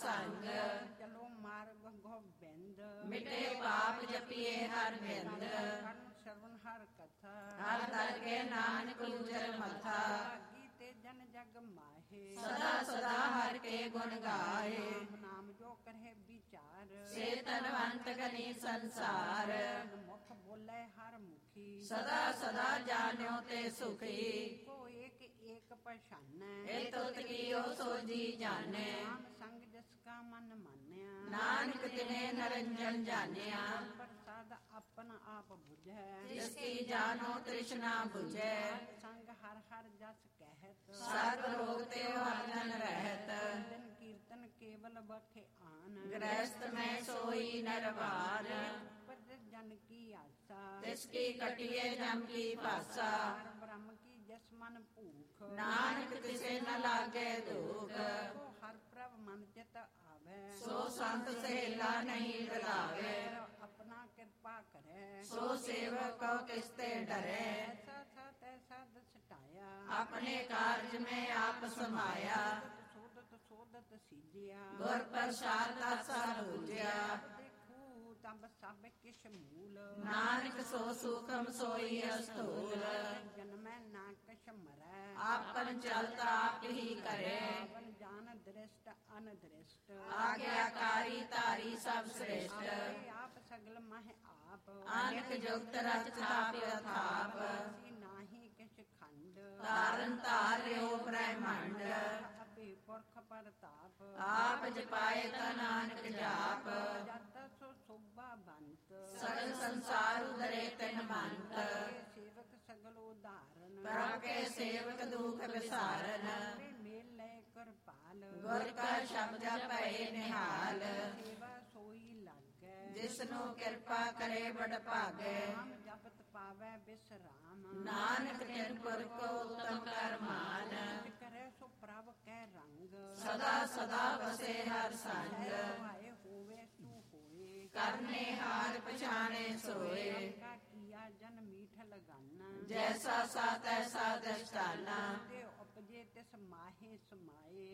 ਸੰਗ। ਚਲੋ ਮਾਰਗ ਗੋਬਿੰਦ, ਮਿਟੇ ਪਾਪ ਜਪੀਏ ਹਰ ਬਿੰਦ। ਕਰਨ ਸ਼ਰਵਨ ਹਰ ਕਥਾ, ਹਰ ਦਰ ਕੇ ਨਾਨਕ ਉਜਰ ਮਥਾ। ਲਾਗੀ ਤੇ ਜਨ ਜਗ ਮਾਹੇ, ਸਦਾ ਸਦਾ ਹਰ ਕੇ ਗੁਣ ਗਾਏ। ਨਾਮ ਨਾਮ ਜੋ ਕਰੇ ਵਿਚਾਰ, ਸੇ ਤਨਵੰਤ ਗਨੀ ਸੰਸਾਰ। ਮੁਖ ਬੋਲੇ ਹਰ ਮੁਖੀ, ਸਦਾ ਸਦਾ ਜਾਣਿਓ ਤੇ ਸੁਖੀ। ਕੋ ਏਕ ਏਕ ਪਛਾਨੈ, ਇਹ ਤੁਤ ਕੀਓ ਸੋਜੀ ਜਾਣੈ। ਨਾਮ ਸੰਗ ਜਿਸ ਕਾ ਮਨ ਮਾਨਿਆ, ਨਾਨਕ ਤਿਨੇ ਨਰੰਜਨ ਜਾਣਿਆ। ਪ੍ਰਸਾਦ ਆਪਨ ਆਪ ਬੁਝੈ, ਜਿਸ ਕੀ ਜਾਨੋ ਤ੍ਰਿਸ਼ਨਾ 부ਝੈ। ਸੰਗ ਹਰ ਹਰ ਜਸ ਕਹਿਤ, ਸਰਬ ਰੋਗ ਤੇ ਹਰ ਜਨ ਰਹਿਤ। ਦਿਨ ਕੀਰਤਨ ਕੇਵਲ ਬਖੇ ਆਨ, ਗ੍ਰਸਤ ਮੈਂ ਸੋਈ ਨਰਵਾਰ। ਉਪਜ ਜਨ ਕੀ ਆਸਾ, ਤਿਸ ਕੀ ਕਟਿਏ ਜਮ ਕੀ ਭਾਸਾ। ਹਰ ਬ੍ਰਹਮ ਕੀ ਜਸ ਮਨ ਭੂਖ, ਨਾਨਕ ਤਿਸੇ ਨ ਲਾਗੇ ਦੁਖ। ਸੋ ਹਰ ਪ੍ਰਭ ਮਨ ਚਿਤ ਆਵੈ, ਸੋ ਸੰਤ ਸਹੇਲਾ ਨਹੀਂ ਡਰਾਵੇ। ਆਪਣਾ ਕਿਰਪਾ ਕਰੈ, ਸੋ ਸੇਵਕ ਕਉ ਕਿਸ ਤੇ ਡਰੈ। ਐਸਾ ਥਾ ਤੈਸਾ ਦਸਟਾਇਆ, ਆਪਣੇ ਕਾਰਜ ਮੈਂ ਆਪ ਸਮਾਇਆ। ਸੋਦਤ ਸੋਦਤ ਸੀਜਿਆ, ਗੁਰ ਪ੍ਰਸਾਦ ਆਸਾ ਬੁਝਿਆ। ਦੇਖੂ ਤਬ ਸਭ ਕਿਛ ਮੂਲ, ਨਾਨਕ ਸੋ ਸੂਖਮ ਸੋਈ ਅਸਤੂਲ। ਜਨਮੈ ਨਾ ਕਛ ਮਰੈ, ਆਪਨ ਚਲਤ ਆਪ ਹੀ ਕਰੇ। ਆਪਨ ਜਾਨ ਦ੍ਰਿਸ਼ਟ ਅਨਦ੍ਰਿਸ਼ਟ, ਆਗਿਆਕਾਰੀ ਧਾਰੀ ਸਭ ਸ੍ਰਿਸ਼ਟ। ਆਪੇ ਆਪ ਸਗਲ ਮਹਿ ਆਪ, ਅਨਕ ਜੁਗਤ ਰਚ ਤਾਪ ਅਥਾਪ। ਸੀ ਨਾਹੀ ਕਿਛ ਖੰਡ, ਤਾਰਨ ਧਾਰਿਓ ਬ੍ਰਹਮੰਡ। ਆਪੇ ਪੁਰਖ ਪਰਤਾਪ, ਆਪ ਜਪਾਏ ਤਾ ਨਾਨਕ ਜਾਪ। ਜਤ ਸੋ ਸੋਭਾ ਬੰਤ, ਸਗਲ ਸੰਸਾਰ ਉਦਰੇ ਤਿਨ ਮੰਤ। ਇਹ ਸੇਵਕ ਸਗਲ ਉਧਾਰਨ, ਪ੍ਰਭ ਕੇ ਸੇਵਕ ਦੁਖ ਵਿਸਾਰਨ। ਆਪੇ ਮੇਲ ਲੈ ਕਿਰਪਾਲ, ਗੁਰ ਕਾ ਸ਼ਬਦ ਭਏ ਨਿਹਾਲ। ਸੇਵਾ ਸੋਈ ਲਾਗੈ, ਜਿਸਨੂੰ ਕਿਰਪਾ ਕਰੇ ਬੜ ਭਾਗੈ। ਨਾਮ ਜਪਤ ਪਾਵੈ ਬਿਸਰਾਮ, ਨਾਨਕ ਤਿਨ ਪੁਰ ਕੋ ਉਤਮ ਕਰਮਾਨ। ਜਿ ਕਰੇ ਸੋ ਪ੍ਰਭ ਕੈ ਰੰਗ, ਸਦਾ ਸਦਾ ਵਸੇ ਹਰ ਸੰਗ। ਭਾਏ ਹੋਵੇ ਸੂ ਹੋਏ, ਕਰਨੇ ਹਾਰ ਪਛਾਣੇ ਸੋਏ। ਕਾ ਕੀਆ ਜਨ ਮੀਠ ਲਗਾਨਾ, ਜੈਸਾ ਸਾ ਤੈਸਾ ਦਸਤਾਨਾ। ਤੇ ਉਪਜੇ ਤਿਸ ਮਾਹੇ ਸਮਾਏ।